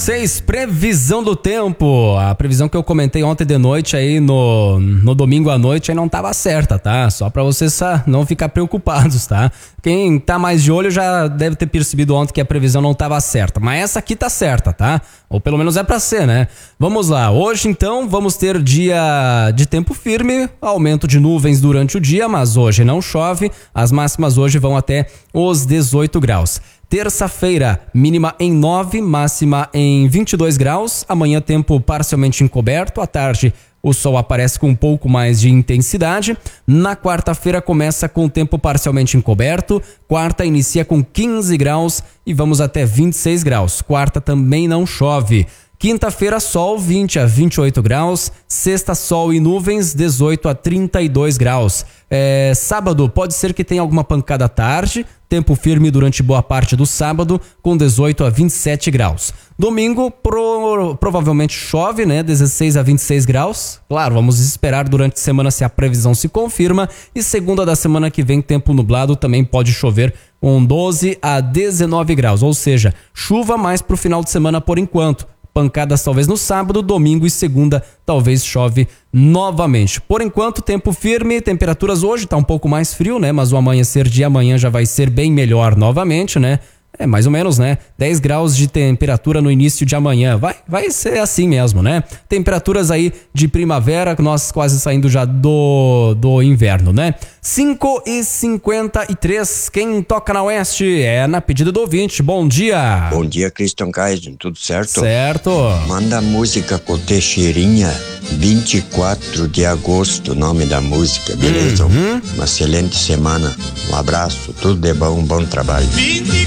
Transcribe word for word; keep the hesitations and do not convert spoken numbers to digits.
seis, previsão do tempo. A previsão que eu comentei ontem de noite aí no, no domingo à noite aí não tava certa, tá? Só pra vocês não ficar preocupados, tá? Quem tá mais de olho já deve ter percebido ontem que a previsão não tava certa. Mas essa aqui tá certa, tá? Ou pelo menos é pra ser, né? Vamos lá. Hoje, então, vamos ter dia de tempo firme, aumento de nuvens durante o dia, mas hoje não chove. As máximas hoje vão até os dezoito graus. Terça-feira, mínima em nove, máxima em vinte e dois graus. Amanhã, tempo parcialmente encoberto. À tarde, o sol aparece com um pouco mais de intensidade. Na quarta-feira, começa com tempo parcialmente encoberto. Quarta inicia com quinze graus e vamos até vinte e seis graus. Quarta também não chove. Quinta-feira, sol, vinte a vinte e oito graus. Sexta, sol e nuvens, dezoito a trinta e dois graus. É, sábado, pode ser que tenha alguma pancada à tarde. Tempo firme durante boa parte do sábado, com dezoito a vinte e sete graus. Domingo, pro, provavelmente chove, né? dezesseis a vinte e seis graus. Claro, vamos esperar durante a semana se a previsão se confirma. E segunda da semana que vem, tempo nublado, também pode chover com doze a dezenove graus. Ou seja, chuva mais pro final de semana por enquanto. Pancadas talvez no sábado, domingo e segunda talvez chove novamente. Por enquanto, tempo firme, temperaturas hoje tá um pouco mais frio, né? Mas o amanhecer de amanhã já vai ser bem melhor novamente, né? É mais ou menos, né? dez graus de temperatura no início de amanhã. Vai, vai ser assim mesmo, né? Temperaturas aí de primavera, nós quase saindo já do, do inverno, né? cinco e cinquenta e três. Quem toca na Oeste é na pedida do ouvinte. Bom dia. Bom dia, Christian Kaisen. Tudo certo? Certo. Manda a música com Teixeirinha, vinte e quatro de agosto, o nome da música, beleza? Uhum. Uma excelente semana. Um abraço, tudo de bom, um bom trabalho.